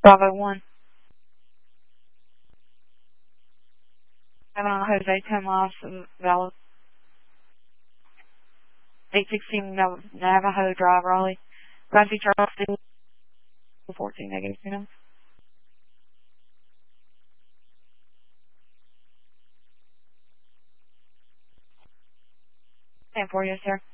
Bravo 1. 7 on Jose, 10 miles, valid. 816 Navajo Drive, Raleigh. Roger, Charles, 14 negative, you know. Stand for you, sir.